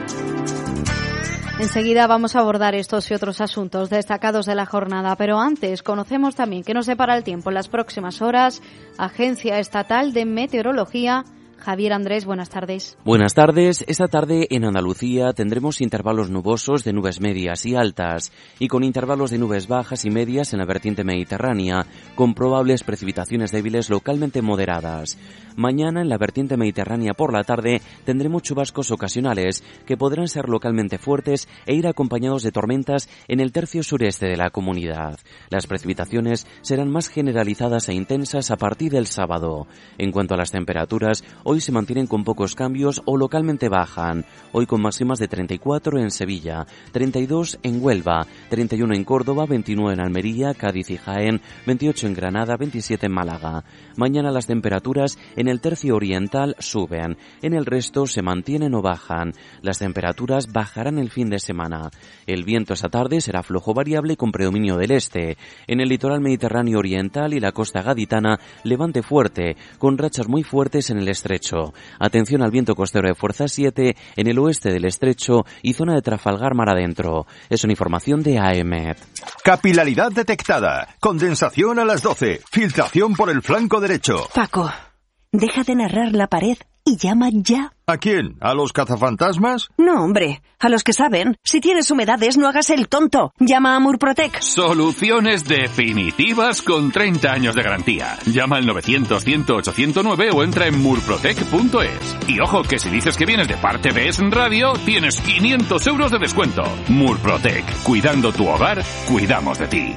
Enseguida vamos a abordar estos y otros asuntos destacados de la jornada, pero antes conocemos también qué nos depara el tiempo en las próximas horas. Agencia Estatal de Meteorología. Javier Andrés, buenas tardes. Buenas tardes. Esta tarde en Andalucía tendremos intervalos nubosos de nubes medias y altas y con intervalos de nubes bajas y medias en la vertiente mediterránea, con probables precipitaciones débiles localmente moderadas. Mañana en la vertiente mediterránea por la tarde tendremos chubascos ocasionales que podrán ser localmente fuertes e ir acompañados de tormentas en el tercio sureste de la comunidad. Las precipitaciones serán más generalizadas e intensas a partir del sábado. En cuanto a las temperaturas, hoy se mantienen con pocos cambios o localmente bajan. Hoy con máximas de 34 en Sevilla, 32 en Huelva, 31 en Córdoba, 29 en Almería, Cádiz y Jaén, 28 en Granada, 27 en Málaga. Mañana las temperaturas en el tercio oriental suben, en el resto se mantienen o bajan. Las temperaturas bajarán el fin de semana. El viento esta tarde será flojo variable con predominio del este. En el litoral mediterráneo oriental y la costa gaditana, levante fuerte, con rachas muy fuertes en el estrecho. Atención al viento costero de fuerza 7 en el oeste del estrecho y zona de Trafalgar mar adentro. Es una información de AEMET. Capilaridad detectada. Condensación a las 12. Filtración por el flanco derecho. Paco, deja de narrar la pared y llama ya. ¿A quién? ¿A los cazafantasmas? No, hombre, a los que saben. Si tienes humedades, no hagas el tonto. Llama a Murprotec. Soluciones definitivas con 30 años de garantía. Llama al 900-108-109 o entra en murprotec.es. Y ojo, que si dices que vienes de parte de Es Radio, tienes 500 euros de descuento. Murprotec. Cuidando tu hogar, cuidamos de ti.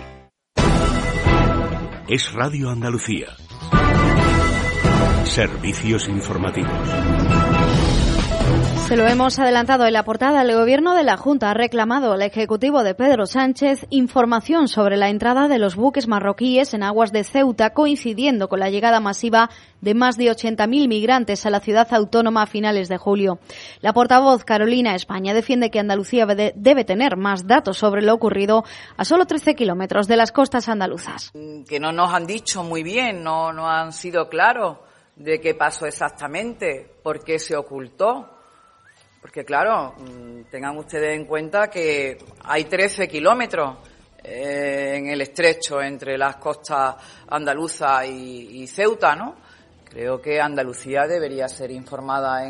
Es Radio Andalucía. Servicios informativos. Se lo hemos adelantado en la portada. El Gobierno de la Junta ha reclamado al Ejecutivo de Pedro Sánchez información sobre la entrada de los buques marroquíes en aguas de Ceuta, coincidiendo con la llegada masiva de más de 80.000 migrantes a la ciudad autónoma a finales de julio. La portavoz Carolina España defiende que Andalucía debe tener más datos sobre lo ocurrido a solo 13 kilómetros de las costas andaluzas. Que no nos han dicho muy bien, no han sido claros de qué pasó exactamente, por qué se ocultó. Porque claro, tengan ustedes en cuenta que hay 13 kilómetros en el estrecho entre las costas andaluzas y Ceuta, ¿no? Creo que Andalucía debería ser informada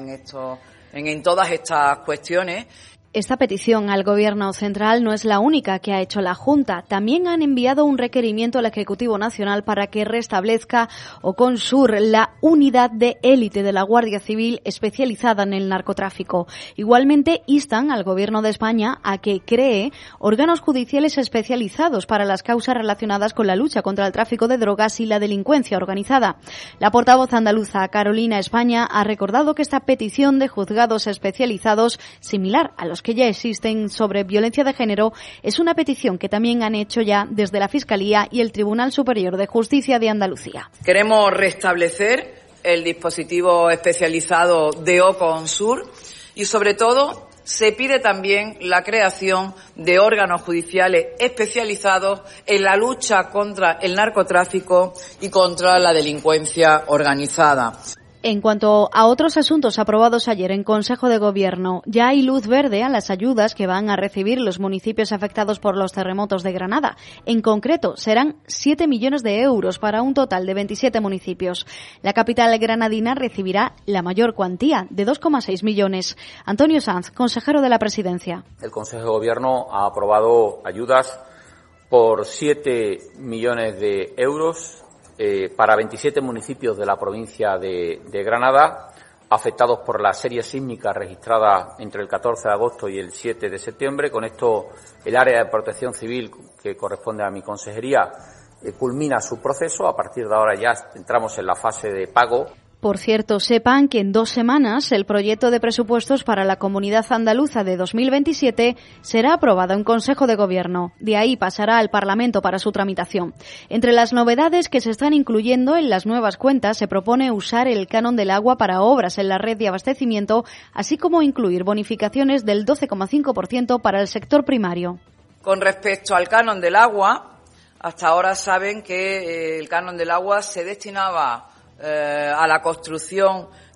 en todas estas cuestiones. Esta petición al Gobierno central no es la única que ha hecho la Junta. También han enviado un requerimiento al Ejecutivo Nacional para que restablezca Oconsur, la unidad de élite de la Guardia Civil especializada en el narcotráfico. Igualmente instan al Gobierno de España a que cree órganos judiciales especializados para las causas relacionadas con la lucha contra el tráfico de drogas y la delincuencia organizada. La portavoz andaluza Carolina España ha recordado que esta petición de juzgados especializados, similar a los que ya existen sobre violencia de género, es una petición que también han hecho ya desde la Fiscalía y el Tribunal Superior de Justicia de Andalucía. Queremos restablecer el dispositivo especializado de Oconsur y, sobre todo, se pide también la creación de órganos judiciales especializados en la lucha contra el narcotráfico y contra la delincuencia organizada. En cuanto a otros asuntos aprobados ayer en Consejo de Gobierno, ya hay luz verde a las ayudas que van a recibir los municipios afectados por los terremotos de Granada. En concreto, serán 7 millones de euros para un total de 27 municipios. La capital granadina recibirá la mayor cuantía, de 2,6 millones. Antonio Sanz, consejero de la Presidencia. El Consejo de Gobierno ha aprobado ayudas por 7 millones de euros para 27 municipios de la provincia de Granada, afectados por la serie sísmica registrada entre el 14 de agosto y el 7 de septiembre. Con esto, el área de protección civil, que corresponde a mi consejería, culmina su proceso. A partir de ahora ya entramos en la fase de pago. Por cierto, sepan que en 2 semanas el proyecto de presupuestos para la Comunidad Andaluza de 2027 será aprobado en Consejo de Gobierno. De ahí pasará al Parlamento para su tramitación. Entre las novedades que se están incluyendo en las nuevas cuentas se propone usar el canon del agua para obras en la red de abastecimiento, así como incluir bonificaciones del 12,5% para el sector primario. Con respecto al canon del agua, hasta ahora saben que el canon del agua se destinaba a la construcción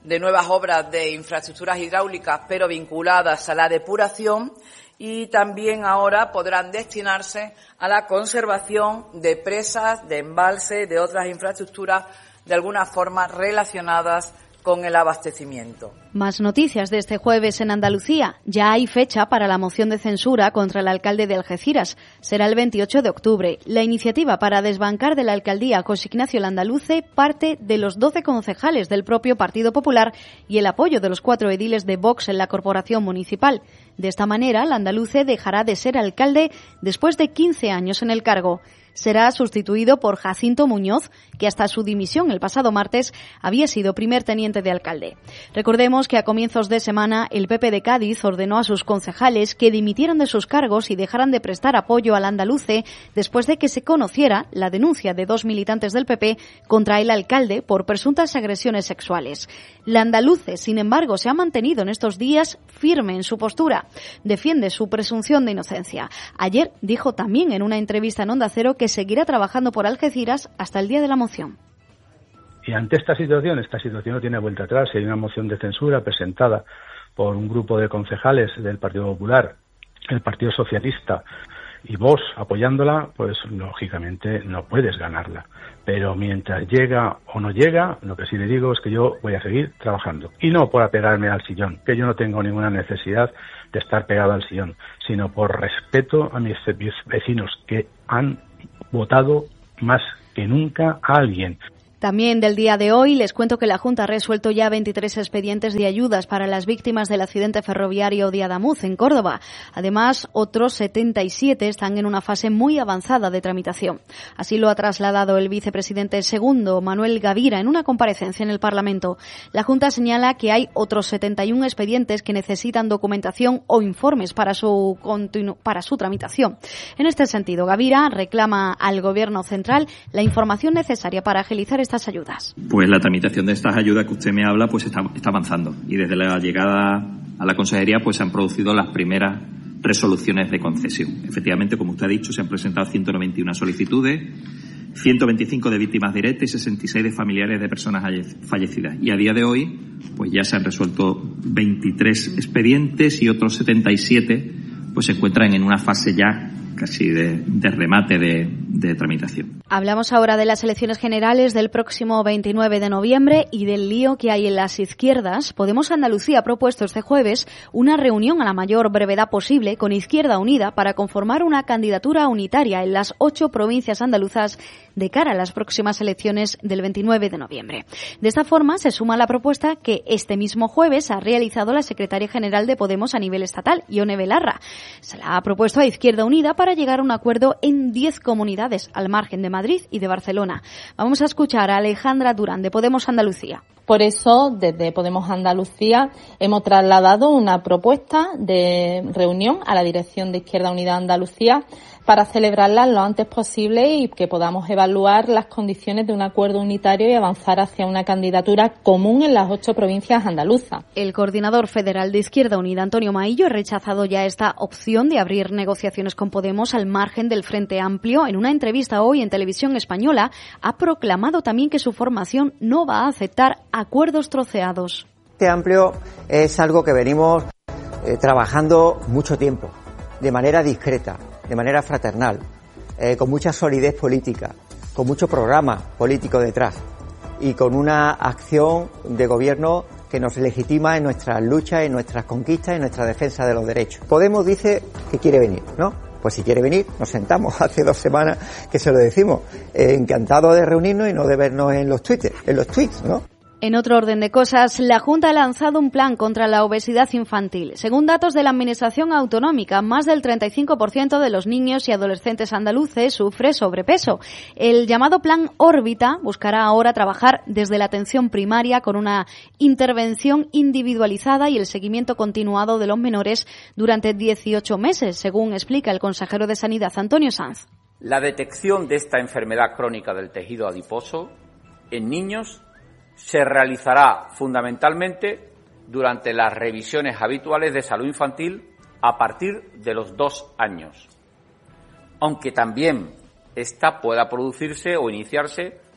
de nuevas obras de infraestructuras hidráulicas, pero vinculadas a la depuración, y también ahora podrán destinarse a la conservación de presas, de embalses, de otras infraestructuras de alguna forma relacionadas con el abastecimiento. Más noticias de este jueves en Andalucía. Ya hay fecha para la moción de censura contra el alcalde de Algeciras. Será el 28 de octubre. La iniciativa para desbancar de la alcaldía a José Ignacio Landaluce parte de los 12 concejales del propio Partido Popular y el apoyo de los 4 ediles de Vox en la corporación municipal. De esta manera, Landaluce dejará de ser alcalde después de 15 años en el cargo. Será sustituido por Jacinto Muñoz, que hasta su dimisión el pasado martes había sido primer teniente de alcalde. Recordemos que a comienzos de semana el PP de Cádiz ordenó a sus concejales que dimitieran de sus cargos y dejaran de prestar apoyo al andaluce después de que se conociera la denuncia de 2 militantes del PP contra el alcalde por presuntas agresiones sexuales. La andaluce, sin embargo, se ha mantenido en estos días firme en su postura. Defiende su presunción de inocencia. Ayer dijo también en una entrevista en Onda Cero que seguirá trabajando por Algeciras hasta el día de la moción. Y ante esta situación no tiene vuelta atrás. Si hay una moción de censura presentada por un grupo de concejales del Partido Popular, el Partido Socialista y Vox apoyándola, pues lógicamente no puedes ganarla. Pero mientras llega o no llega, lo que sí le digo es que yo voy a seguir trabajando. Y no por apegarme al sillón, que yo no tengo ninguna necesidad de estar pegado al sillón, sino por respeto a mis vecinos que han votado más que nunca a alguien. También del día de hoy les cuento que la Junta ha resuelto ya 23 expedientes de ayudas para las víctimas del accidente ferroviario de Adamuz, en Córdoba. Además, otros 77 están en una fase muy avanzada de tramitación. Así lo ha trasladado el vicepresidente segundo, Manuel Gavira, en una comparecencia en el Parlamento. La Junta señala que hay otros 71 expedientes que necesitan documentación o informes para su tramitación. En este sentido, Gavira reclama al Gobierno central la información necesaria para agilizar estas ayudas. Pues la tramitación de estas ayudas que usted me habla pues está avanzando, y desde la llegada a la consejería pues se han producido las primeras resoluciones de concesión. Efectivamente, como usted ha dicho, se han presentado 191 solicitudes, 125 de víctimas directas y 66 de familiares de personas fallecidas. Y a día de hoy pues ya se han resuelto 23 expedientes y otros 77 pues se encuentran en una fase ya casi de remate de tramitación. Hablamos ahora de las elecciones generales del próximo 29 de noviembre y del lío que hay en las izquierdas. Podemos Andalucía ha propuesto este jueves una reunión a la mayor brevedad posible con Izquierda Unida para conformar una candidatura unitaria en las 8 provincias andaluzas de cara a las próximas elecciones del 29 de noviembre. De esta forma se suma la propuesta que este mismo jueves ha realizado la secretaria general de Podemos a nivel estatal, Ione Belarra. Se la ha propuesto a Izquierda Unida para llegar a un acuerdo en 10 comunidades, al margen de Madrid y de Barcelona. Vamos a escuchar a Alejandra Durán, de Podemos Andalucía. Por eso, desde Podemos Andalucía, hemos trasladado una propuesta de reunión a la dirección de Izquierda Unida Andalucía para celebrarla lo antes posible y que podamos evaluar las condiciones de un acuerdo unitario y avanzar hacia una candidatura común en las 8 provincias andaluzas. El coordinador federal de Izquierda Unida, Antonio Maillo, ha rechazado ya esta opción de abrir negociaciones con Podemos al margen del Frente Amplio. En una entrevista hoy en Televisión Española, ha proclamado también que su formación no va a aceptar acuerdos troceados. Frente Amplio es algo que venimos trabajando mucho tiempo, de manera discreta, de manera fraternal, con mucha solidez política, con mucho programa político detrás y con una acción de gobierno que nos legitima en nuestras luchas, en nuestras conquistas, en nuestra defensa de los derechos. Podemos dice que quiere venir, ¿no? Pues si quiere venir, nos sentamos. Hace 2 semanas que se lo decimos. Encantado de reunirnos y no de vernos en los tweets, ¿no? En otro orden de cosas, la Junta ha lanzado un plan contra la obesidad infantil. Según datos de la Administración Autonómica, más del 35% de los niños y adolescentes andaluces sufre sobrepeso. El llamado Plan Órbita buscará ahora trabajar desde la atención primaria con una intervención individualizada y el seguimiento continuado de los menores durante 18 meses, según explica el consejero de Sanidad, Antonio Sanz. La detección de esta enfermedad crónica del tejido adiposo en niños se realizará fundamentalmente durante las revisiones habituales de salud infantil a partir de los 2 años, aunque también esta pueda producirse o iniciarse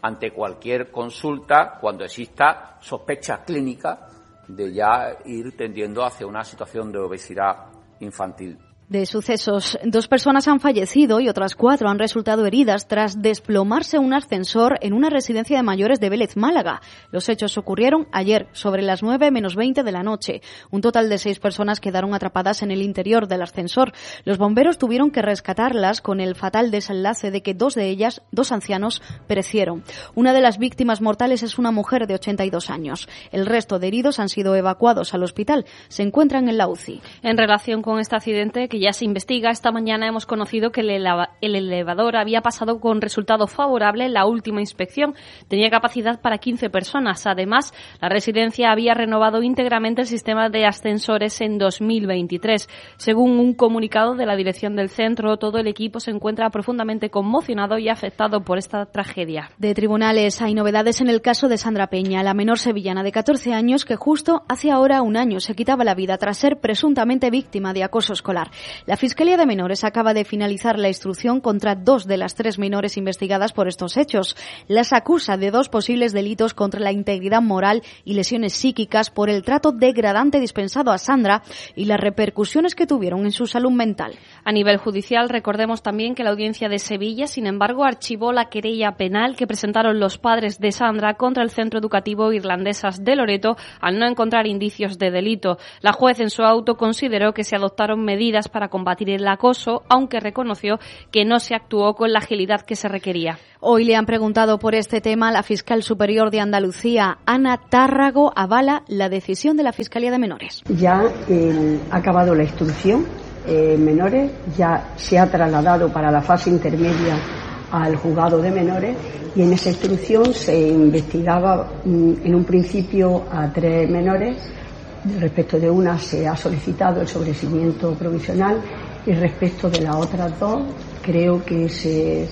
ante cualquier consulta cuando exista sospecha clínica de ya ir tendiendo hacia una situación de obesidad infantil. De sucesos, 2 personas han fallecido y otras 4 han resultado heridas tras desplomarse un ascensor en una residencia de mayores de Vélez, Málaga. Los hechos ocurrieron ayer, sobre las 9:20 de la noche. Un total de 6 personas quedaron atrapadas en el interior del ascensor. Los bomberos tuvieron que rescatarlas con el fatal desenlace de que 2 de ellas, 2 ancianos, perecieron. Una de las víctimas mortales es una mujer de 82 años. El resto de heridos han sido evacuados al hospital. Se encuentran en la UCI. En relación con este accidente, que ya se investiga, esta mañana hemos conocido que el elevador había pasado con resultado favorable en la última inspección. Tenía capacidad para 15 personas. Además, la residencia había renovado íntegramente el sistema de ascensores en 2023. Según un comunicado de la dirección del centro, todo el equipo se encuentra profundamente conmocionado y afectado por esta tragedia. De tribunales hay novedades en el caso de Sandra Peña, la menor sevillana de 14 años que justo hace ahora un año se quitaba la vida tras ser presuntamente víctima de acoso escolar. La Fiscalía de Menores acaba de finalizar la instrucción contra 2 de las 3 menores investigadas por estos hechos. Las acusa de 2 posibles delitos contra la integridad moral y lesiones psíquicas por el trato degradante dispensado a Sandra y las repercusiones que tuvieron en su salud mental. A nivel judicial, recordemos también que la Audiencia de Sevilla, sin embargo, archivó la querella penal que presentaron los padres de Sandra contra el Centro Educativo Irlandesas de Loreto al no encontrar indicios de delito. La juez en su auto consideró que se adoptaron medidas para combatir el acoso, aunque reconoció que no se actuó con la agilidad que se requería. Hoy le han preguntado por este tema. La fiscal superior de Andalucía, Ana Tárrago, avala la decisión de la Fiscalía de Menores. Ya ha acabado la instrucción menores, ya se ha trasladado para la fase intermedia al juzgado de menores y en esa instrucción se investigaba en un principio a 3 menores. Respecto de una se ha solicitado el sobreseimiento provisional y respecto de las otras 2 creo que se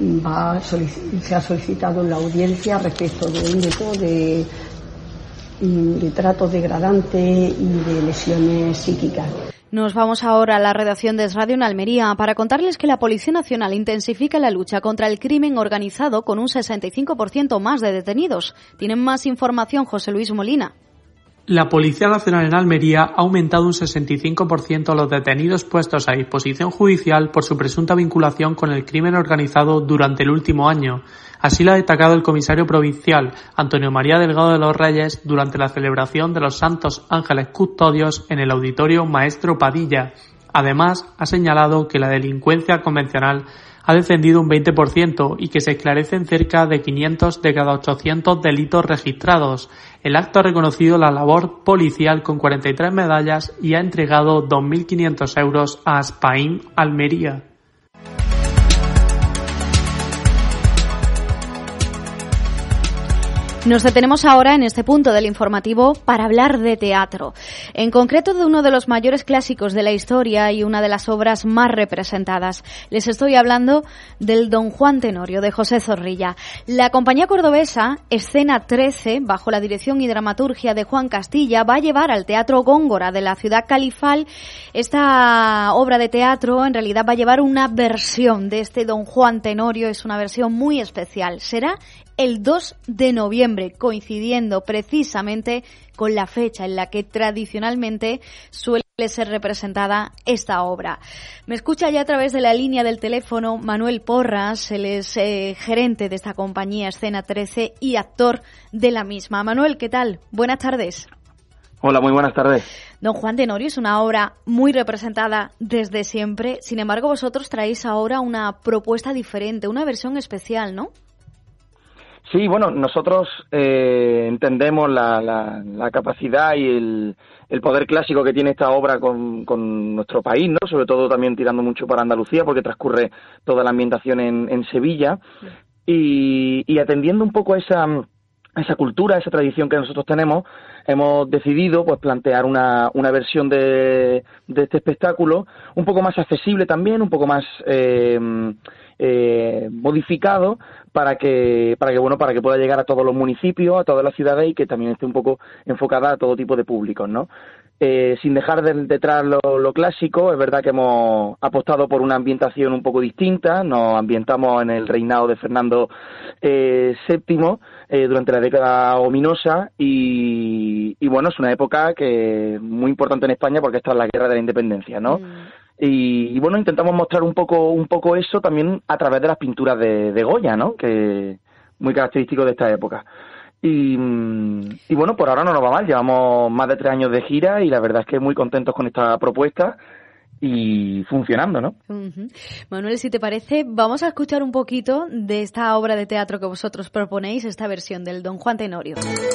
ha solicitado la audiencia respecto de un delito de trato degradante y de lesiones psíquicas. Nos vamos ahora a la redacción de Es Radio en Almería para contarles que la Policía Nacional intensifica la lucha contra el crimen organizado con un 65% más de detenidos. Tienen más información José Luis Molina. La Policía Nacional en Almería ha aumentado un 65% los detenidos puestos a disposición judicial por su presunta vinculación con el crimen organizado durante el último año. Así lo ha destacado el comisario provincial Antonio María Delgado de los Reyes durante la celebración de los Santos Ángeles Custodios en el Auditorio Maestro Padilla. Además, ha señalado que la delincuencia convencional ha descendido un 20% y que se esclarecen cerca de 500 de cada 800 delitos registrados. El acto ha reconocido la labor policial con 43 medallas y ha entregado 2.500 euros a Aspaín Almería. Nos detenemos ahora en este punto del informativo para hablar de teatro, en concreto de uno de los mayores clásicos de la historia y una de las obras más representadas. Les estoy hablando del Don Juan Tenorio de José Zorrilla. La compañía cordobesa Escena 13, bajo la dirección y dramaturgia de Juan Castilla, va a llevar al Teatro Góngora de la ciudad califal. Esta obra de teatro en realidad va a llevar una versión de este Don Juan Tenorio, es una versión muy especial. Será el 2 de noviembre, coincidiendo precisamente con la fecha en la que tradicionalmente suele ser representada esta obra. Me escucha ya a través de la línea del teléfono Manuel Porras, él es gerente de esta compañía Escena 13 y actor de la misma. Manuel, ¿qué tal? Buenas tardes. Hola, muy buenas tardes. Don Juan Tenorio es una obra muy representada desde siempre, sin embargo vosotros traéis ahora una propuesta diferente, una versión especial, ¿no? Sí, bueno, nosotros entendemos la capacidad y el poder clásico que tiene esta obra con nuestro país, ¿no? Sobre todo también tirando mucho para Andalucía, porque transcurre toda la ambientación en Sevilla. Y atendiendo un poco a esa cultura, a esa tradición que nosotros tenemos, hemos decidido pues plantear una versión de este espectáculo un poco más accesible también, un poco más modificado para que pueda llegar a todos los municipios, a todas las ciudades y que también esté un poco enfocada a todo tipo de públicos, ¿no? sin dejar detrás lo clásico. Es verdad que hemos apostado por una ambientación un poco distinta. Nos ambientamos en el reinado de Fernando VII durante la década ominosa y bueno, es una época que muy importante en España porque esta es la guerra de la independencia, ¿no? Y bueno, intentamos mostrar un poco eso también a través de las pinturas de Goya, ¿no? Que muy característico de esta época. Y bueno, por ahora no nos va mal, llevamos más de 3 años de gira y la verdad es que muy contentos con esta propuesta y funcionando, ¿no? Manuel, si te parece, vamos a escuchar un poquito de esta obra de teatro que vosotros proponéis, esta versión del Don Juan Tenorio.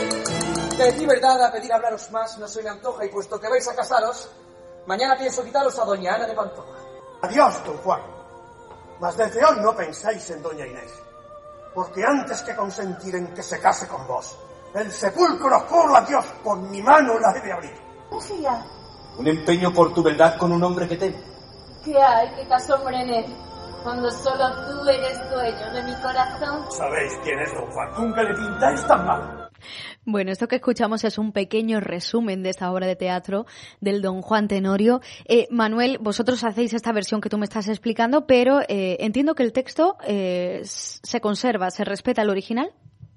De verdad, a pedir hablaros más no se me antoja y puesto que vais a casaros, mañana pienso quitaros a doña Ana de Pantoja. Adiós, don Juan. Mas desde hoy no penséis en doña Inés. Porque antes que consentir en que se case con vos, el sepulcro juro a Dios por mi mano la he de abrir. Confía. Un empeño por tu verdad con un hombre que temo. ¿Qué hay que te asombra en él? Cuando solo tú eres dueño de mi corazón. ¿Sabéis quién es don Juan? Nunca le pintáis tan mal. Bueno, esto que escuchamos es un pequeño resumen de esta obra de teatro del Don Juan Tenorio. Manuel, vosotros hacéis esta versión que tú me estás explicando, pero entiendo que el texto se conserva, se respeta el original.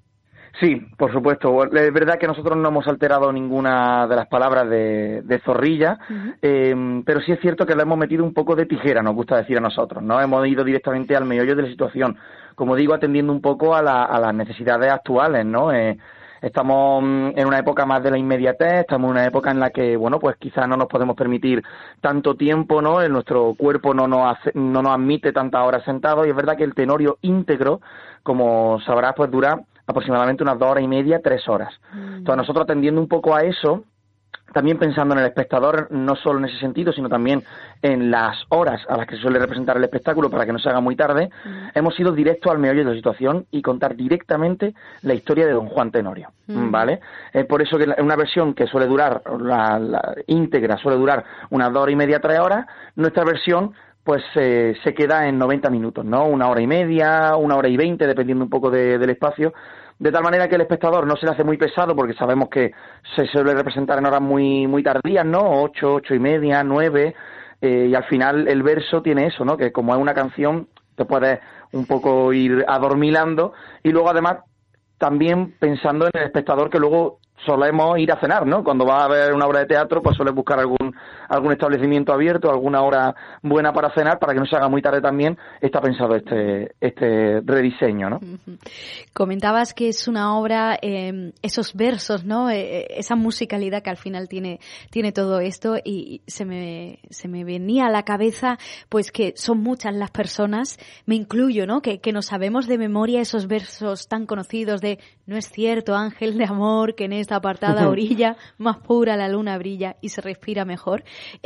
Sí, por supuesto. Es verdad que nosotros no hemos alterado ninguna de las palabras de Zorrilla, pero sí es cierto que lo hemos metido un poco de tijera, nos gusta decir a nosotros, ¿no? Hemos ido directamente al meollo de la situación, como digo, atendiendo un poco a las necesidades actuales, ¿no? Estamos en una época más de la inmediatez, estamos en una época en la que, bueno, pues quizás no nos podemos permitir tanto tiempo, ¿no? Nuestro cuerpo no nos admite tantas horas sentados y es verdad que el Tenorio íntegro, como sabrás, pues dura aproximadamente unas 2 horas y media, 3 horas. Entonces nosotros atendiendo un poco a eso, también pensando en el espectador, no solo en ese sentido, sino también en las horas a las que se suele representar el espectáculo para que no se haga muy tarde, hemos ido directo al meollo de la situación y contar directamente la historia de Don Juan Tenorio, ¿vale? Por eso que una versión que suele durar, la íntegra suele durar unas 2 horas y media, 3 horas, nuestra versión pues se queda en 90 minutos, ¿no? 1 hora y media, 1 hora y 20, dependiendo un poco del espacio, de tal manera que el espectador no se le hace muy pesado, porque sabemos que se suele representar en horas muy tardías, ¿no? 8, 8 y media, 9, y al final el verso tiene eso, ¿no? Que como es una canción, te puedes un poco ir adormilando, y luego además también pensando en el espectador que luego solemos ir a cenar, ¿no? Cuando vas a ver una obra de teatro, pues sueles buscar algún establecimiento abierto, alguna hora buena para cenar, para que no se haga muy tarde también. Está pensado este rediseño, ¿no? Comentabas que es una obra, esos versos, ¿no? Esa musicalidad que al final tiene todo esto, y se me venía a la cabeza, pues que son muchas las personas, me incluyo, ¿no? Que nos sabemos de memoria esos versos tan conocidos de "No es cierto, ángel de amor, que en esta apartada orilla más pura la luna brilla y se respira mejor".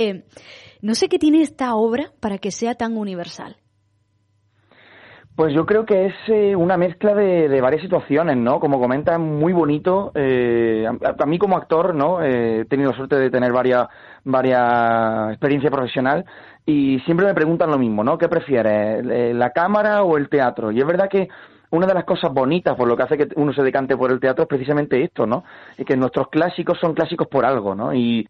No sé qué tiene esta obra para que sea tan universal. Pues yo creo que es una mezcla de varias situaciones, ¿no? Como comentas, muy bonito. A mí como actor, ¿no? He tenido suerte de tener varias experiencias profesional y siempre me preguntan lo mismo, ¿no? ¿Qué prefieres, la cámara o el teatro? Y es verdad que una de las cosas bonitas por lo que hace que uno se decante por el teatro es precisamente esto, ¿no? Y que nuestros clásicos son clásicos por algo, ¿no? Y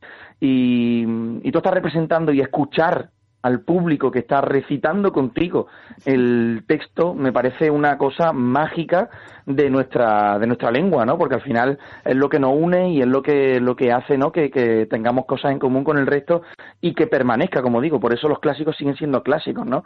tú estás representando y escuchar al público que está recitando contigo el texto me parece una cosa mágica de nuestra lengua, ¿no? Porque al final es lo que nos une y es lo que hace, ¿no? Que tengamos cosas en común con el resto y que permanezca, como digo. Por eso los clásicos siguen siendo clásicos, ¿no?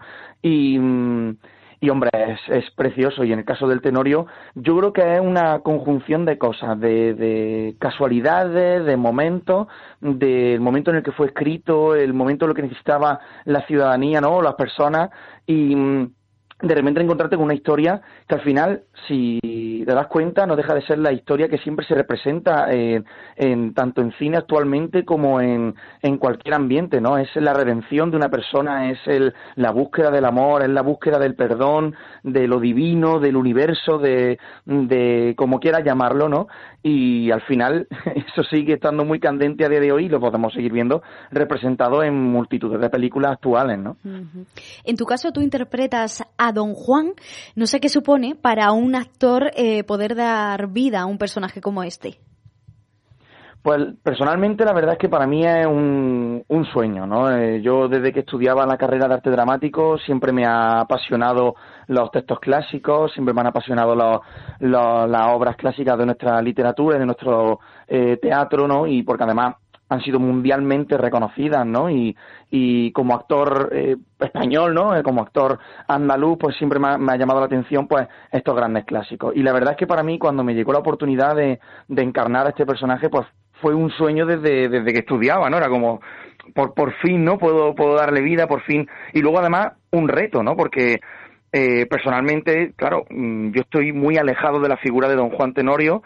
Y hombre, es precioso. Y en el caso del Tenorio, yo creo que es una conjunción de cosas, de casualidades, de momentos, del momento en el que fue escrito, el momento en el que necesitaba la ciudadanía, ¿no? Las personas, y de repente encontrarte con una historia que al final, si te das cuenta, no deja de ser la historia que siempre se representa tanto en cine actualmente como en cualquier ambiente, ¿no? Es la redención de una persona, es la búsqueda del amor, es la búsqueda del perdón, de lo divino, del universo, de como quieras llamarlo, ¿no? Y al final eso sigue estando muy candente a día de hoy y lo podemos seguir viendo representado en multitudes de películas actuales, ¿no? En tu caso, tú interpretas a Don Juan. No sé qué supone para un actor poder dar vida a un personaje como este. Pues personalmente la verdad es que para mí es un sueño, ¿no? Yo desde que estudiaba la carrera de arte dramático siempre me ha apasionado los textos clásicos, siempre me han apasionado las obras clásicas de nuestra literatura, de nuestro teatro, ¿no? Y porque además han sido mundialmente reconocidas, ¿no? Y como actor español, ¿no? Como actor andaluz, pues siempre me ha llamado la atención, pues, estos grandes clásicos. Y la verdad es que para mí, cuando me llegó la oportunidad de encarnar a este personaje, pues fue un sueño desde que estudiaba, ¿no? Era como, por fin, ¿no? Puedo darle vida, por fin. Y luego, además, un reto, ¿no? Porque personalmente, claro, yo estoy muy alejado de la figura de don Juan Tenorio,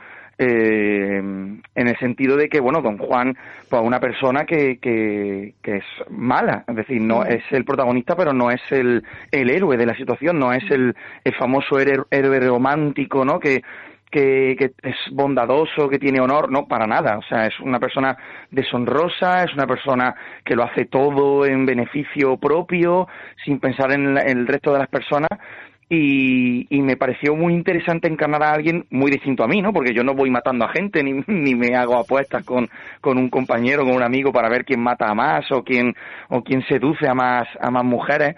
en el sentido de que, bueno, don Juan, pues una persona que es mala, es decir, no es el protagonista, pero no es el héroe de la situación, no es el famoso héroe romántico, ¿no? Que es bondadoso, que tiene honor, no, para nada. O sea, es una persona deshonrosa, es una persona que lo hace todo en beneficio propio, sin pensar en el resto de las personas. Y me pareció muy interesante encarnar a alguien muy distinto a mí, ¿no? Porque yo no voy matando a gente, ni me hago apuestas con un compañero, con un amigo para ver quién mata a más o quién seduce a más mujeres.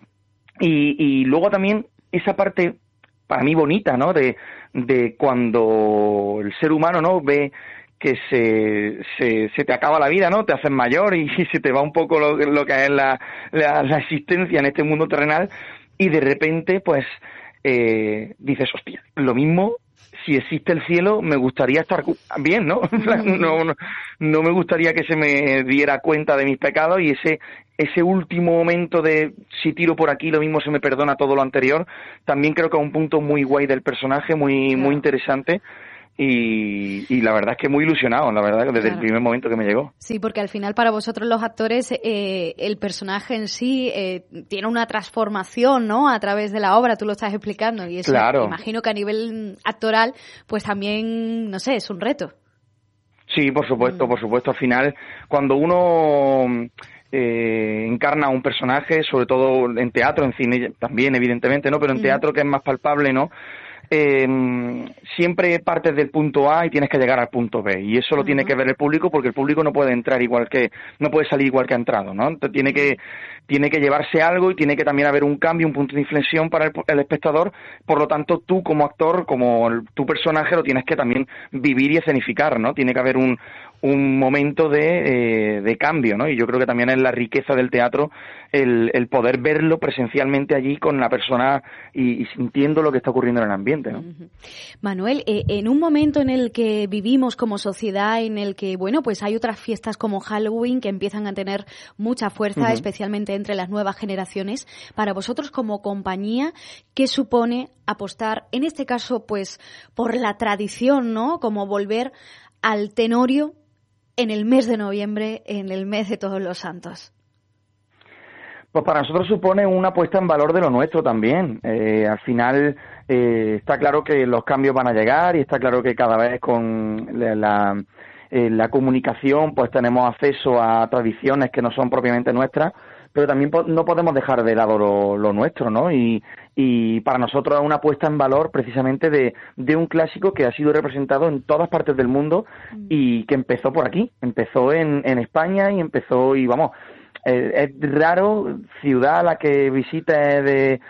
Y luego también esa parte para mí bonita, ¿no? De cuando el ser humano, ¿no? Ve que se te acaba la vida, ¿no? Te haces mayor y se te va un poco lo que es la existencia en este mundo terrenal. Y de repente, pues, dices, hostia, lo mismo, si existe el cielo, me gustaría estar bien, ¿no? No me gustaría que se me diera cuenta de mis pecados, y ese último momento de si tiro por aquí, lo mismo se me perdona todo lo anterior, también creo que es un punto muy guay del personaje, muy interesante. Y la verdad es que muy ilusionado, la verdad, desde el primer momento que me llegó. Sí, porque al final para vosotros los actores el personaje en sí tiene una transformación, ¿no? A través de la obra, tú lo estás explicando, y eso claro. Imagino que a nivel actoral pues también, no sé, es un reto. Sí, por supuesto. Al final, cuando uno encarna a un personaje, sobre todo en teatro, en cine también, evidentemente, ¿no? Pero en teatro, que es más palpable, ¿no? Siempre partes del punto A y tienes que llegar al punto B, y eso lo tiene que ver el público, porque el público no puede salir igual que ha entrado, ¿no? Entonces tiene que llevarse algo, y tiene que también haber un cambio, un punto de inflexión para el espectador. Por lo tanto, tú como actor, como tu personaje, lo tienes que también vivir y escenificar, ¿no? Tiene que haber un momento de cambio, ¿no? Y yo creo que también es la riqueza del teatro el poder verlo presencialmente allí con la persona y sintiendo lo que está ocurriendo en el ambiente, ¿no? Manuel, en un momento en el que vivimos como sociedad, en el que, bueno, pues hay otras fiestas como Halloween que empiezan a tener mucha fuerza, especialmente entre las nuevas generaciones, para vosotros como compañía, ¿qué supone apostar, en este caso, pues, por la tradición, ¿no? Como volver al Tenorio en el mes de noviembre, en el mes de Todos los Santos? Pues para nosotros supone una puesta en valor de lo nuestro también. Al final está claro que los cambios van a llegar, y está claro que cada vez con la comunicación pues tenemos acceso a tradiciones que no son propiamente nuestras, pero también no podemos dejar de lado lo nuestro, ¿no? Y para nosotros es una puesta en valor precisamente de un clásico que ha sido representado en todas partes del mundo y que empezó por aquí, empezó en España y vamos, es raro ciudad a la que visite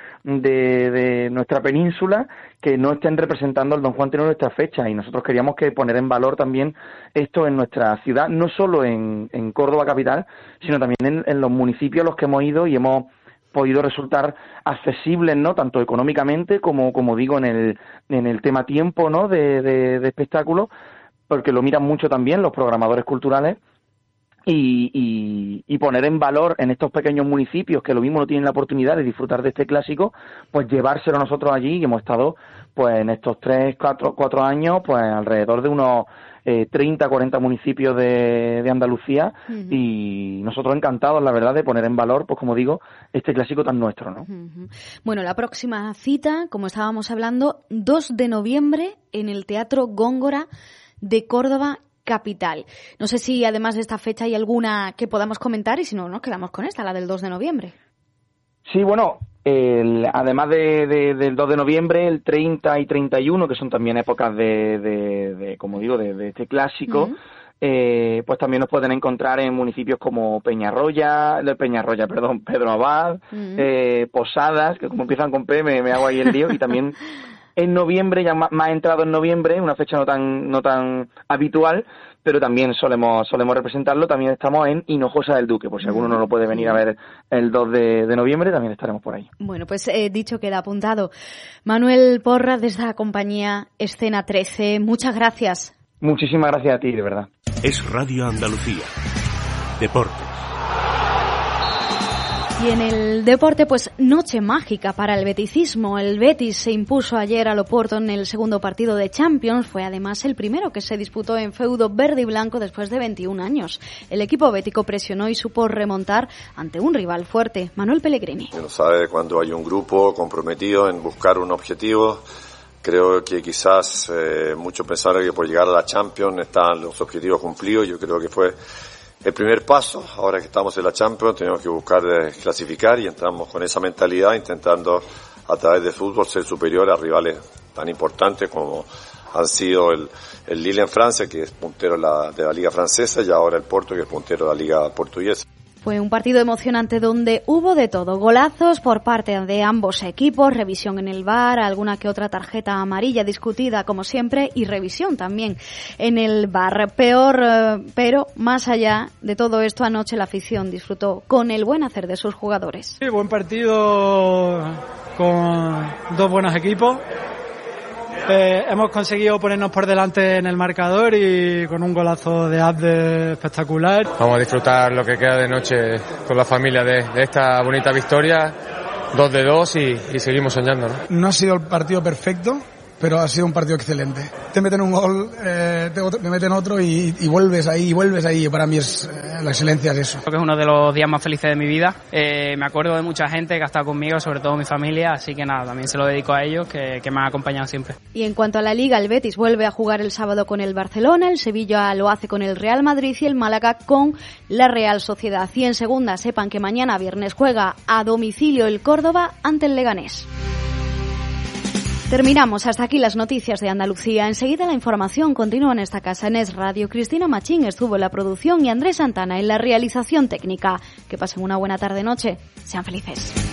de nuestra península que no estén representando al Don Juan Tenorio en esta fecha, y nosotros queríamos poner en valor también esto en nuestra ciudad, no solo en Córdoba capital, sino también en los municipios a los que hemos ido, y hemos podido resultar accesibles, ¿no? Tanto económicamente como digo en el tema tiempo, ¿no? de espectáculo, porque lo miran mucho también los programadores culturales. Y poner en valor en estos pequeños municipios que lo mismo no tienen la oportunidad de disfrutar de este clásico, pues llevárselo nosotros allí, y hemos estado pues en estos 4 años pues alrededor de unos 30, 40 municipios de Andalucía, y nosotros encantados, la verdad, de poner en valor, pues como digo, este clásico tan nuestro, ¿no? Bueno, la próxima cita, como estábamos hablando, 2 de noviembre en el Teatro Góngora de Córdoba capital. No sé si además de esta fecha hay alguna que podamos comentar, y si no, nos quedamos con esta, la del 2 de noviembre. Sí, bueno, además del 2 de noviembre, el 30 y 31, que son también épocas de como digo, de este clásico, pues también nos pueden encontrar en municipios como Pedro Abad, Posadas, que como empiezan con P me hago ahí el lío, y también en noviembre, ya más entrado en noviembre, una fecha no tan habitual, pero también solemos representarlo. También estamos en Hinojosa del Duque, por si alguno no lo puede venir a ver el 2 de noviembre, también estaremos por ahí. Bueno, pues dicho queda apuntado. Manuel Porras, desde la compañía Escena 13, muchas gracias. Muchísimas gracias a ti, de verdad. Es Radio Andalucía. Deportes. Y en el deporte, pues noche mágica para el beticismo. El Betis se impuso ayer al Oporto en el segundo partido de Champions. Fue además el primero que se disputó en feudo verde y blanco después de 21 años. El equipo bético presionó y supo remontar ante un rival fuerte, Manuel Pellegrini. Uno sabe cuando hay un grupo comprometido en buscar un objetivo. Creo que quizás muchos pensaron que por llegar a la Champions están los objetivos cumplidos. Yo creo que fue el primer paso. Ahora que estamos en la Champions tenemos que buscar clasificar, y entramos con esa mentalidad intentando a través de fútbol ser superior a rivales tan importantes como han sido el Lille en Francia, que es puntero de la liga francesa, y ahora el Porto, que es puntero de la liga portuguesa. Fue un partido emocionante donde hubo de todo, golazos por parte de ambos equipos, revisión en el VAR, alguna que otra tarjeta amarilla discutida como siempre y revisión también en el VAR. Pero más allá de todo esto, anoche la afición disfrutó con el buen hacer de sus jugadores. Sí, buen partido con dos buenos equipos. Hemos conseguido ponernos por delante en el marcador y con un golazo de Abde espectacular. Vamos a disfrutar lo que queda de noche con la familia de esta bonita victoria, 2-2 y seguimos soñando, ¿no? No ha sido el partido perfecto, pero ha sido un partido excelente. Te meten un gol, te meten otro y vuelves ahí. Para mí la excelencia es eso. Creo que es uno de los días más felices de mi vida. Me acuerdo de mucha gente que ha estado conmigo, sobre todo mi familia, así que nada, también se lo dedico a ellos que me han acompañado siempre. Y en cuanto a la Liga, el Betis vuelve a jugar el sábado con el Barcelona, el Sevilla lo hace con el Real Madrid y el Málaga con la Real Sociedad. Y en segunda, sepan que mañana viernes juega a domicilio el Córdoba ante el Leganés. Terminamos. Hasta aquí las noticias de Andalucía. Enseguida la información continúa en esta casa en Es Radio. Cristina Machín estuvo en la producción y Andrés Santana en la realización técnica. Que pasen una buena tarde-noche. Sean felices.